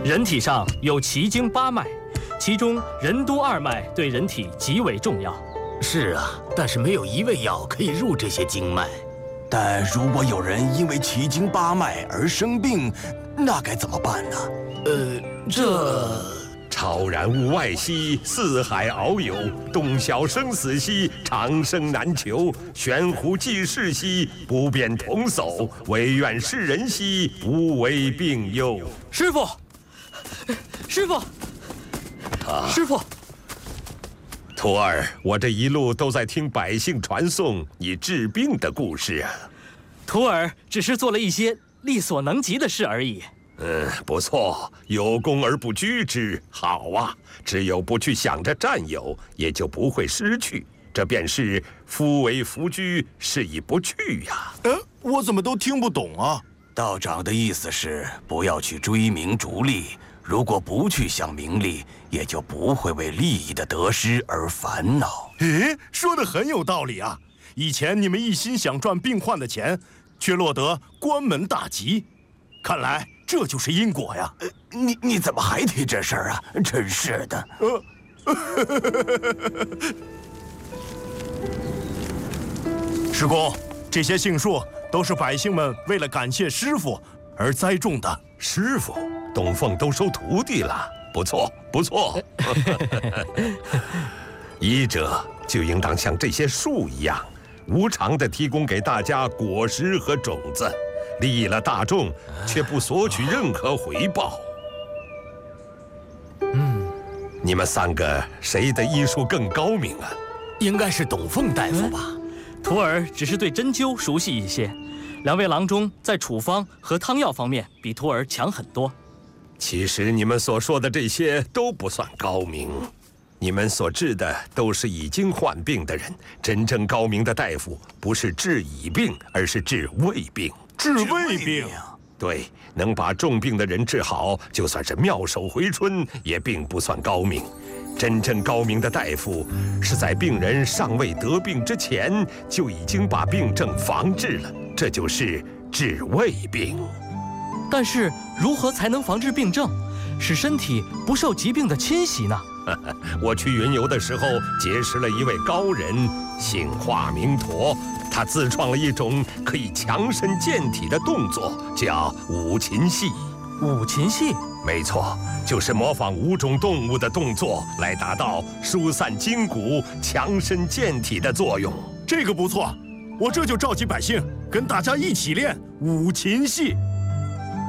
人体上有奇经八脉，其中任督二脉对人体极为重要。 是啊，但是没有一味药可以入这些经脉。 但如果有人因为奇经八脉而生病，那该怎么办呢？ 超然物外兮，四海遨游；洞晓生死兮，长生难求；悬壶济世兮，不便同叟；惟愿世人兮，无为病忧。 师傅，师傅，师傅。 徒儿，我这一路都在听百姓传颂你治病的故事啊。 徒儿只是做了一些力所能及的事而已。 不错，有功而不居之，好啊！只有不去想着占有，也就不会失去。这便是夫为弗居，是以不去呀。 我怎么都听不懂啊？道长的意思是不要去追名逐利，如果不去想名利，也就不会为利益的得失而烦恼。 说得很有道理啊！以前你们一心想赚病患的钱，却落得关门大吉，看来这就是因果呀！ 你怎么还提这事儿啊？真是的。 师公，这些杏树都是百姓们为了感谢师傅而栽种的。 师傅，董凤都收徒弟了，不错不错。医者就应当像这些树一样，无偿地提供给大家果实和种子。利益了大众，却不索取任何回报。你们三个谁的医术更高明啊？ 应该是董凤大夫吧？ 徒儿只是对针灸熟悉一些，两位郎中在处方和汤药方面比徒儿强很多。 其实你们所说的这些都不算高明，你们所治的都是已经患病的人。真正高明的大夫不是治已病，而是治未病。 治未病， 对，能把重病的人治好，就算是妙手回春，也并不算高明。真正高明的大夫，是在病人尚未得病之前，就已经把病症防治了，这就是治未病。 但是，如何才能防治病症，使身体不受疾病的侵袭呢？ 我去云游的时候，结识了一位高人，姓华名陀。他自创了一种可以强身健体的动作，叫五禽戏。 五禽戏？ 没错，就是模仿5种动物的动作，来达到疏散筋骨、强身健体的作用。 这个不错，我这就召集百姓，跟大家一起练五禽戏。